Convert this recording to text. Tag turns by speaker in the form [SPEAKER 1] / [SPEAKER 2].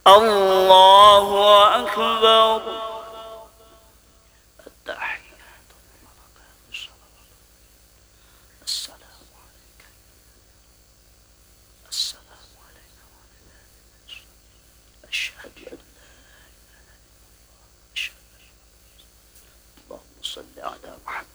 [SPEAKER 1] الله أكبر. التحيات السلام عليك، السلام علينا، أشهد أن لا إله إلا الله، أشهد. اللهم صل على محمد.